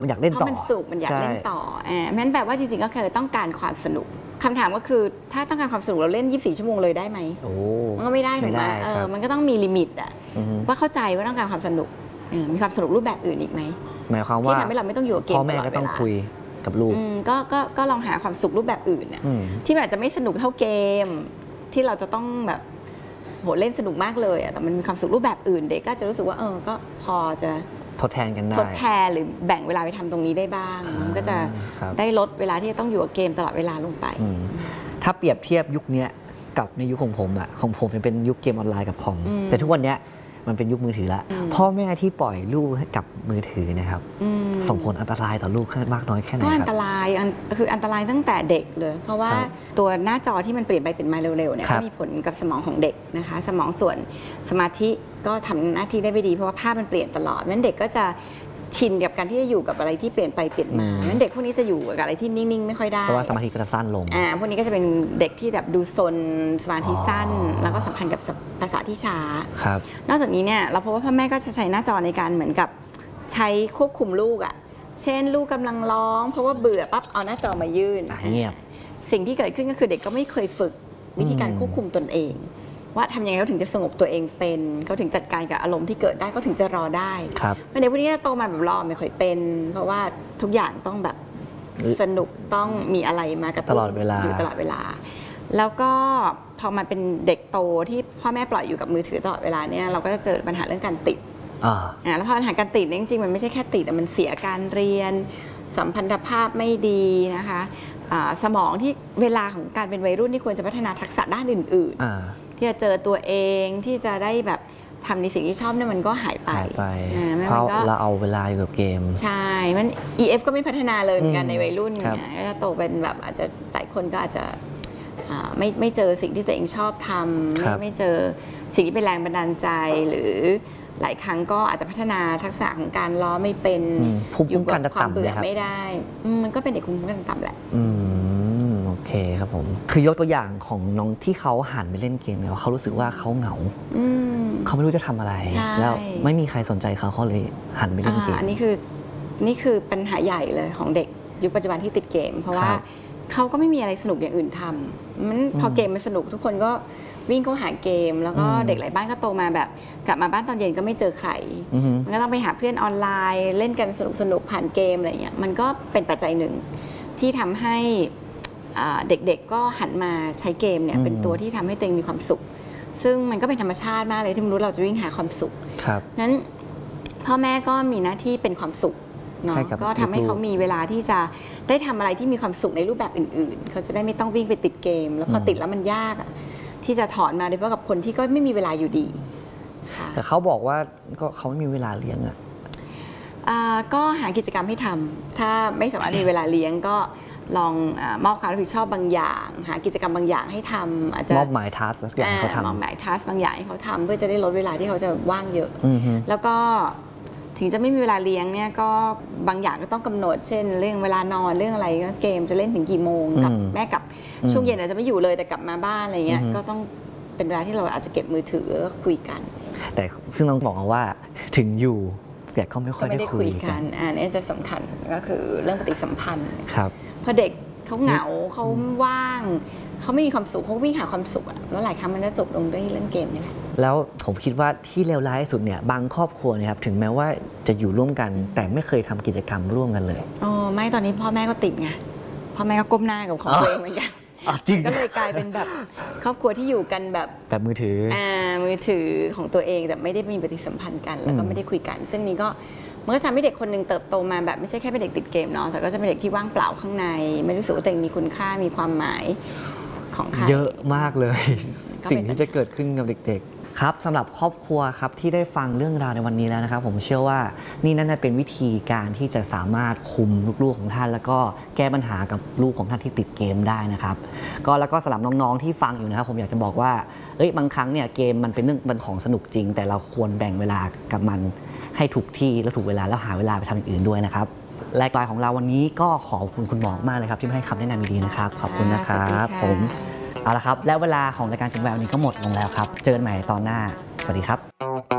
มันอยากเล่นต่อเพราะมันสุขมันอยากเล่นต่องั้นแปลว่าจริงๆก็คือต้องการความสนุกคำถามก็คือถ้าต้องการความสนุกเราเล่น24 ชั่วโมงเลยได้ไหมมันก็ไม่ได้ถูกไหมมันก็ต้องมีลิมิตอ่ะว่าเข้าใจว่าต้องการความสนุกมีความสนุกรูปแบบอื่นอีกไหมหมายความว่าที่ทำให้เราไม่ต้องอยู่กับเกมตลอดเวลาพ่อแม่ก็ต้องคุยกับลูกก็ลองหาความสุขรูปแบบอื่นน่ะที่แบบจะไม่สนุกเท่าเกมที่เราจะต้องแบบโหเล่นสนุกมากเลยแต่มันมีความสุขรูปแบบอื่นเด็กก็จะรู้สึกว่าก็พอจะทดแทนกันได้ทดแทนหรือแบ่งเวลาไปทำตรงนี้ได้บ้างมันก็จะได้ลดเวลาที่จะต้องอยู่กับเกมตลอดเวลาลงไปถ้าเปรียบเทียบยุคนี้กับในยุคของผมเป็นยุคเกมออนไลน์กับคอมแต่ทุกวันนี้มันเป็นยุคมือถือละพ่อแม่ที่ปล่อยลูกให้กับมือถือนะครับส่งผลอันตรายต่อลูกมากน้อยแค่ไหนครับก็อันตรายคืออันตรายตั้งแต่เด็กเลยเพราะว่าตัวหน้าจอที่มันเปลี่ยนไปเปลี่ยนมาเร็วๆเนี่ยก็มีผลกับสมองของเด็กนะคะสมองส่วนสมาธิก็ทำหน้าที่ได้ไม่ดีเพราะว่าภาพมันเปลี่ยนตลอดนั้นเด็กก็จะชินกับการที่จะอยู่กับอะไรที่เปลี่ยนไปเปลี่ยนมางั้นเด็กพวกนี้จะอยู่กับอะไรที่นิ่งๆไม่ค่อยได้เพราะว่าสมาธิก็จะสั้นลงพวกนี้ก็จะเป็นเด็กที่แบบดูซนสมาธิสั้นแล้วก็สัมพันธ์กับภาษาที่ช้าครับนอกจากนี้เนี่ยเราพบว่าพ่อแม่ก็จะใช้หน้าจอในการเหมือนกับใช้ควบคุมลูกอ่ะเช่นลูกกำลังร้องเพราะว่าเบื่อปั๊บเอาหน้าจอมายื่นเงียบสิ่งที่เกิดขึ้นก็คือเด็กก็ไม่เคยฝึกวิธีการควบคุมตนเองว่าทำยังไงเขาถึงจะสงบตัวเองเป็นเขาถึงจัดการกับอารมณ์ที่เกิดได้เขาถึงจะรอได้เด็กพวกนี้โตมาแบบรอไม่ค่อยเป็นเพราะว่าทุกอย่างต้องแบบสนุกต้องมีอะไรมากับตลอดเวลาอยู่ตลอดเวลาแล้วก็พอมาเป็นเด็กโตที่พ่อแม่ปล่อยอยู่กับมือถือตลอดเวลาเนี่ยเราก็จะเจอปัญหาเรื่องการติดแล้วพอปัญหาการติดเนี่ยจริงๆมันไม่ใช่แค่ติดมันเสียการเรียนสัมพันธภาพไม่ดีนะคะสมองที่เวลาของการเป็นวัยรุ่นที่ควรจะพัฒนาทักษะด้านอื่นๆที่จะเจอตัวเองที่จะได้แบบทำในสิ่งที่ชอบเนี่ยมันก็หายไปเพราะเราเอาเวลาอยู่กับเกมใช่มัน EF ก็ไม่พัฒนาเลยเหมือนกันในวัยรุ่นเนี่ยก็จะโตเป็นแบบอาจจะหลายคนก็อาจจะไม่เจอสิ่งที่ตัวเองชอบทำไม่เจอสิ่งที่เป็นแรงบันดาลใจหรือหลายครั้งก็อาจจะพัฒนาทักษะของการล้อไม่เป็นอยู่กับความเบื่อไม่ได้มันก็เป็นเด็กภูมิคุ้มกันต่ำแหละโอเคครับผมคือยกตัวอย่างของน้องที่เขาหันไปเล่นเกมเนี่ยเขารู้สึกว่าเขาเหงาเขาไม่รู้จะทำอะไรแล้วไม่มีใครสนใจเขาเลยหันไปเล่นเกมอันนี้คือปัญหาใหญ่เลยของเด็กยุคปัจจุบันที่ติดเกมเพราะว่าเขาก็ไม่มีอะไรสนุกอย่างอื่นทำมันพอเกมมันสนุกทุกคนก็วิ่งเข้าหาเกมแล้วก็เด็กหลายบ้านก็โตมาแบบกลับมาบ้านตอนเย็นก็ไม่เจอใครมันก็ต้องไปหาเพื่อนออนไลน์เล่นกันสนุกผ่านเกมอะไรเงี้ยมันก็เป็นปัจจัยหนึ่งที่ทำให้เด็กๆก็หันมาใช้เกมเนี่ยเป็นตัวที่ทำให้ตัวเองมีความสุขซึ่งมันก็เป็นธรรมชาติมากเลยที่มนุษย์เราจะวิ่งหาความสุขนั้นพ่อแม่ก็มีหน้าที่เป็นความสุขเนาะก็ทำให้เขามีเวลาที่จะได้ทำอะไรที่มีความสุขในรูปแบบอื่นๆเขาจะได้ไม่ต้องวิ่งไปติดเกมแล้วพอติดแล้วมันยากที่จะถอนมาโดยเฉพาะกับคนที่ก็ไม่มีเวลาอยู่ดีแต่เขาบอกว่าก็เขาไม่มีเวลาเลี้ยงก็หากิจกรรมให้ทำถ้าไม่สามารถมีเวลาเลี้ยงก็ลองมอบความรับผิดชอบบางอย่างหากิจกรรมบางอย่างให้ทำอาจจะมอบหมายทัสบางอย่างให้เขาทำมอบหมายทัสบางอย่างให้เขาทำเพื่อจะได้ลดเวลาที่เขาจะว่างเยอะแล้วก็ถึงจะไม่มีเวลาเลี้ยงเนี่ยก็บางอย่างก็ต้องกำหนดเช่นเรื่องเวลานอนเรื่องอะไรก็เกมจะเล่นถึงกี่โมงกับแม่กับช่วงเย็นอาจจะไม่อยู่เลยแต่กลับมาบ้านอะไรเงี้ยก็ต้องเป็นเวลาที่เราอาจจะเก็บมือถือคุยกันแต่ซึ่งต้องบอกว่าถึงอยู่แต่ก็ไม่ค่อยได้คุยกันอันนี้จะสำคัญก็คือเรื่องปฏิสัมพันธ์ครับพอเด็กเขาเหงาเขาว่างเขาไม่มีความสุขเขาวิ่งหาความสุขแล้วหลายครั้งมันจะจบลงด้วยเรื่องเกมนี่แหละแล้วผมคิดว่าที่เลวร้ายที่สุดเนี่ยบางครอบครัวเนี่ยครับถึงแม้ว่าจะอยู่ร่วมกันแต่ไม่เคยทำกิจกรรมร่วมกันเลยไม่ตอนนี้พ่อแม่ก็ติดไงพ่อแม่ก็ก้มหน้ากับของตัวเองเหมือนกันก็เลยกลายเป็นแบบครอบครัวที่อยู่กันแบบมือถือของตัวเองแต่ไม่ได้มีปฏิสัมพันธ์กันแล้วก็ไม่ได้คุยกันซึ่งนี้ก็มันก็ทำให้เด็กคนหนึ่งเติบโตมาแบบไม่ใช่แค่เป็นเด็กติดเกมเนาะแต่ก็จะเป็นเด็กที่ว่างเปล่าข้างในไม่รู้สึกว่าตัวเองมีคุณค่ามีความหมายของใครเยอะมากเลยสิ่งที่จะเกิดขึ้นกับเด็กๆครับสำหรับครอบครัวครับที่ได้ฟังเรื่องราวในวันนี้แล้วนะครับผมเชื่อว่านี่น่าจะเป็นวิธีการที่จะสามารถคุมลูกๆของท่านแล้วก็แก้ปัญหากับลูกของท่านที่ติดเกมได้นะครับแล้วก็สำหรับน้องๆที่ฟังอยู่นะครับผมอยากจะบอกว่าบางครั้งเนี่ยเกมมันเป็นเรื่องเป็นของสนุกจริงแต่เราควรแบ่งเวลากับมันให้ถูกที่และถูกเวลาแล้วหาเวลาไปทำอย่างอื่นด้วยนะครับรายการของเราวันนี้ก็ขอบคุณคุณหมอมากเลยครับที่ให้คำแนะนำดีๆนะครับขอบคุณนะครับผมเอาละครับและเวลาของรายการจิตแววนี้ก็หมดลงแล้วครับเจอกันใหม่ตอนหน้าสวัสดีครับ